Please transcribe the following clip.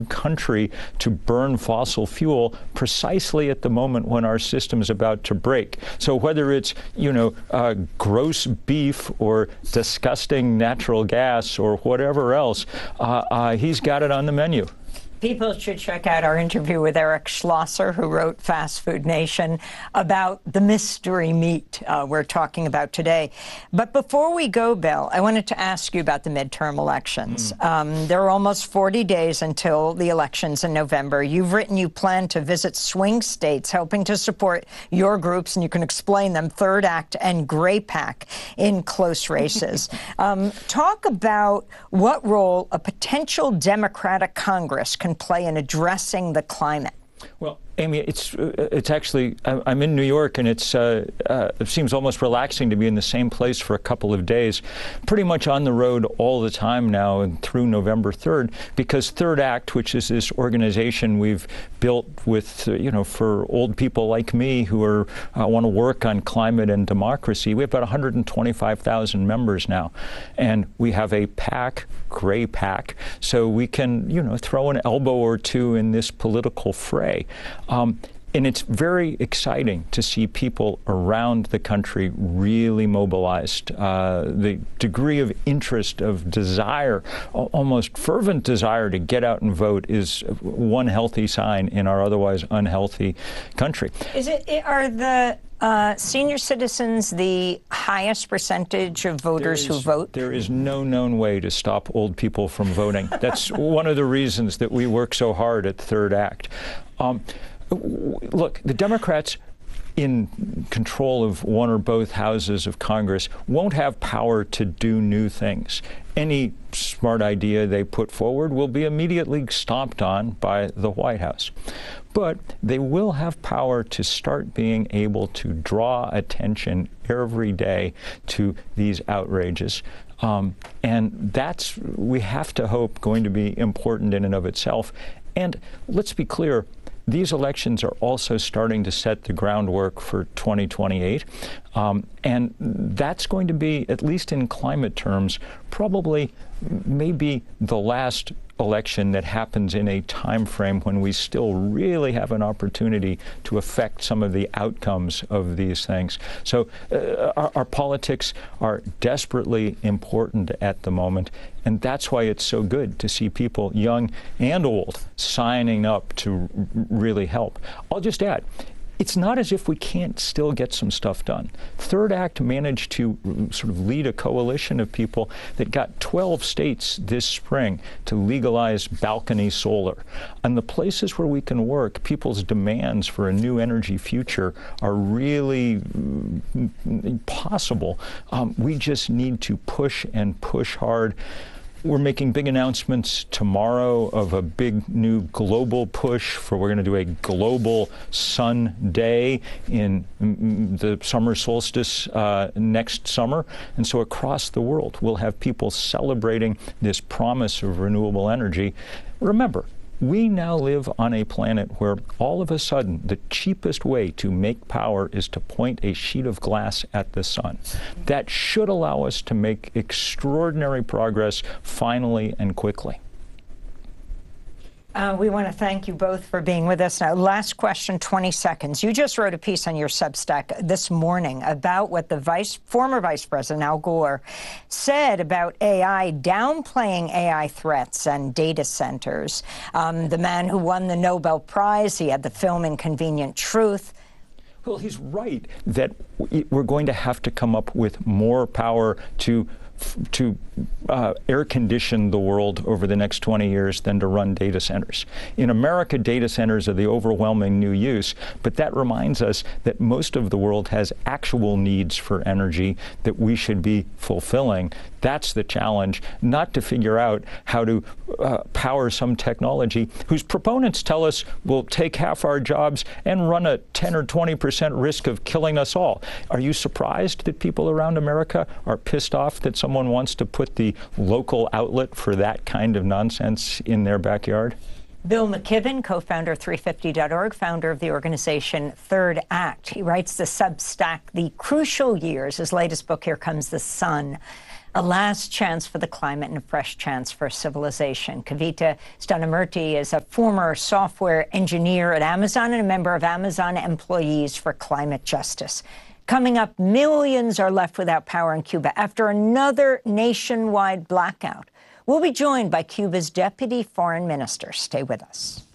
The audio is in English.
country to burn fossil fuel precisely at the moment when our system is about to break. So whether it's, gross beef or disgusting natural gas or whatever else, he's got it on the menu. People should check out our interview with Eric Schlosser, who wrote Fast Food Nation, about the mystery meat we're talking about today. But before we go, Bill, I wanted to ask you about the midterm elections. There are almost 40 days until the elections in November. You've written you plan to visit swing states, helping to support your groups, and you can explain them, Third Act and Gray Pack, in close races. Talk about what role a potential Democratic Congress can play in addressing the climate. Well, Amy, it's actually, I'm in New York, and it seems almost relaxing to be in the same place for a couple of days, pretty much on the road all the time now and through November 3rd, because Third Act, which is this organization we've built with, for old people like me who want to work on climate and democracy, we have about 125,000 members now, and we have a PAC, Gray Pack, so we can, throw an elbow or two in this political fray. And it's very exciting to see people around the country really mobilized. The degree of interest, of desire, almost fervent desire to get out and vote is one healthy sign in our otherwise unhealthy country. Are the senior citizens the highest percentage of voters who vote? There is no known way to stop old people from voting. That's one of the reasons that we work so hard at Third Act. Look, the Democrats in control of one or both houses of Congress won't have power to do new things. Any smart idea they put forward will be immediately stomped on by the White House. But they will have power to start being able to draw attention every day to these outrages. And that's, we have to hope, going to be important in and of itself. And let's be clear, these elections are also starting to set the groundwork for 2028. And that's going to be, at least in climate terms, probably maybe the last election that happens in a time frame when we still really have an opportunity to affect some of the outcomes of these things. So our politics are desperately important at the moment, and that's why it's so good to see people, young and old, signing up to really help. I'll just add, it's not as if we can't still get some stuff done. Third Act managed to sort of lead a coalition of people that got 12 states this spring to legalize balcony solar. And the places where we can work, people's demands for a new energy future are really possible. We just need to push and push hard. We're making big announcements tomorrow of a big new global push we're going to do a global sun day in the summer solstice next summer. And so across the world, we'll have people celebrating this promise of renewable energy. Remember, we now live on a planet where all of a sudden the cheapest way to make power is to point a sheet of glass at the sun. That should allow us to make extraordinary progress finally and quickly. We want to thank you both for being with us. Now, last question, 20 seconds. You just wrote a piece on your Substack this morning about what the former Vice President Al Gore said about AI, downplaying AI threats and data centers. The man who won the Nobel Prize, he had the film Inconvenient Truth. Well, he's right that we're going to have to come up with more power to air condition the world over the next 20 years than to run data centers. In America, data centers are the overwhelming new use, but that reminds us that most of the world has actual needs for energy that we should be fulfilling. That's the challenge, not to figure out how to power some technology whose proponents tell us will take half our jobs and run a 10 or 20% risk of killing us all. Are you surprised that people around America are pissed off that someone wants to put the local outlet for that kind of nonsense in their backyard? Bill McKibben, co-founder of 350.org, founder of the organization Third Act. He writes the Substack, The Crucial Years. His latest book, Here Comes the Sun. A last chance for the climate and a fresh chance for civilization. Kavita Stanamurti is a former software engineer at Amazon and a member of Amazon Employees for Climate Justice. Coming up, millions are left without power in Cuba after another nationwide blackout. We'll be joined by Cuba's deputy foreign minister. Stay with us.